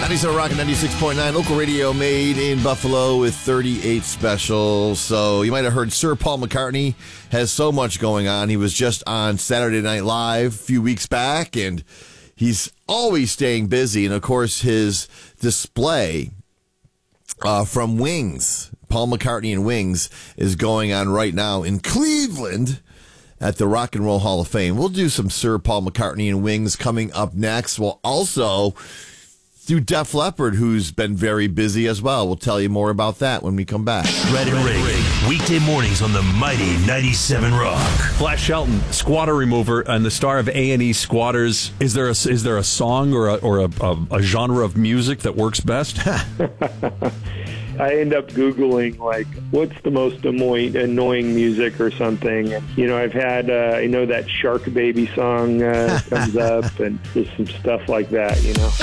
97 Rock and 96.9, local radio made in Buffalo with 38 specials. So you might have heard Sir Paul McCartney has so much going on. He was just on Saturday Night Live a few weeks back, and he's always staying busy. And, of course, his display from Wings, Paul McCartney and Wings, is going on right now in Cleveland at the Rock and Roll Hall of Fame. We'll do some Sir Paul McCartney and Wings coming up next. We'll also do Def Leppard, who's been very busy as well. We'll tell you more about that when we come back. Shred and Reagan, weekday mornings on the mighty 97 Rock. Flash Shelton, squatter remover and the star of A&E Squatters. Is there a song or a genre of music that works best? I end up Googling, like, what's the most annoying music or something. And, I've had, I know that Shark Baby song comes up, and just some stuff like that,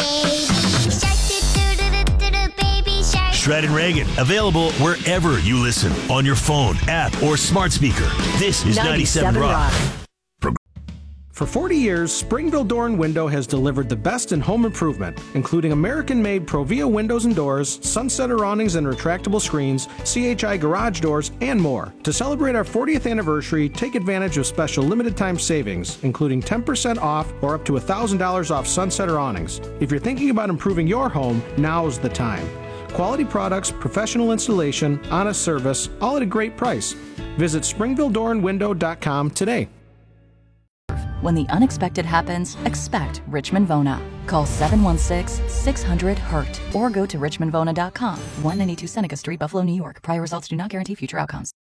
Shred and Reagan, available wherever you listen, on your phone, app, or smart speaker. This is 97 Rock. For 40 years, Springville Door and Window has delivered the best in home improvement, including American-made Provia windows and doors, sunsetter awnings and retractable screens, CHI garage doors, and more. To celebrate our 40th anniversary, take advantage of special limited-time savings, including 10% off or up to $1,000 off sunsetter awnings. If you're thinking about improving your home, now's the time. Quality products, professional installation, honest service, all at a great price. Visit SpringvilleDoorandWindow.com today. When the unexpected happens, expect Richmond Vona. Call 716-600-HURT or go to richmondvona.com. 192 Seneca Street, Buffalo, New York. Prior results do not guarantee future outcomes.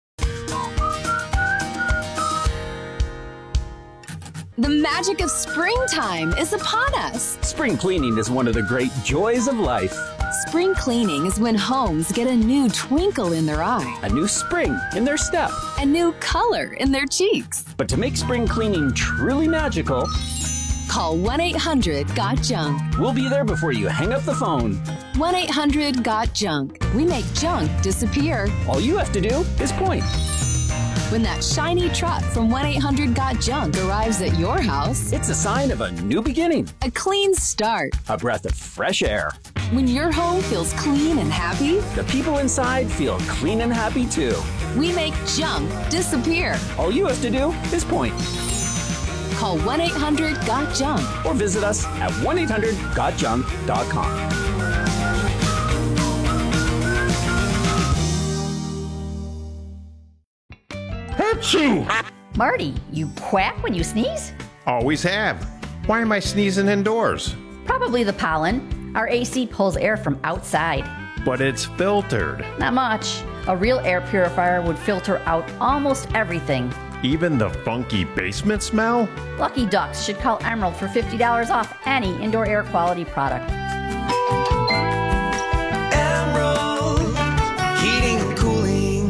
The magic of springtime is upon us. Spring cleaning is one of the great joys of life. Spring cleaning is when homes get a new twinkle in their eye, A new spring in their step. a new color in their cheeks. But to make spring cleaning truly magical, Call 1-800-GOT-JUNK. we'll be there before you hang up the phone. 1-800-GOT-JUNK. We make junk disappear. All you have to do is point. When that shiny truck from 1-800-GOT-JUNK arrives at your house, It's a sign of a new beginning, a clean start. a breath of fresh air. When your home feels clean and happy, The people inside feel clean and happy too. we make junk disappear. All you have to do is point Call 1-800-GOT-JUNK. or visit us at 1-800-GOTJUNK.com. Marty, you quack when you sneeze? Always have. Why am I sneezing indoors? Probably the pollen. Our AC pulls air from outside. But it's filtered. Not much. A real air purifier would filter out almost everything. Even the funky basement smell? Lucky Ducks should call Emerald for $50 off any indoor air quality product. Emerald Heating and Cooling.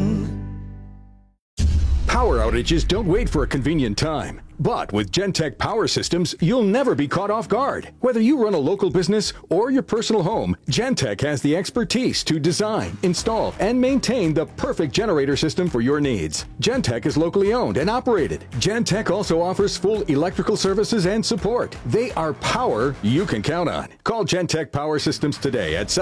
Power outages don't wait for a convenient time. But with Gentech Power Systems, you'll never be caught off guard. Whether you run a local business or your personal home, Gentech has the expertise to design, install, and maintain the perfect generator system for your needs. Gentech is locally owned and operated. Gentech also offers full electrical services and support. They are power you can count on. Call Gentech Power Systems today at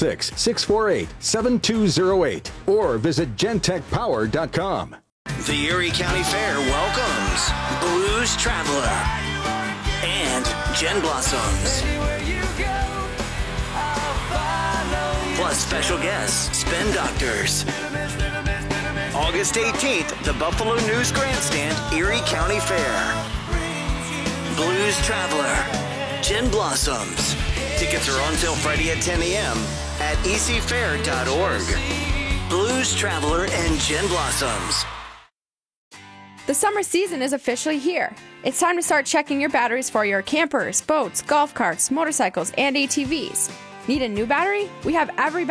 716-648-7208 or visit gentechpower.com. The Erie County Fair welcomes Blues Traveler and Jen Blossoms. Plus special guests, Spin Doctors. August 18th, the Buffalo News Grandstand, Erie County Fair. Blues Traveler, Jen Blossoms. Tickets are on sale Friday at 10 a.m. at ecfair.org. Blues Traveler and Jen Blossoms. The summer season is officially here. It's time to start checking your batteries for your campers, boats, golf carts, motorcycles, and ATVs. Need a new battery? We have every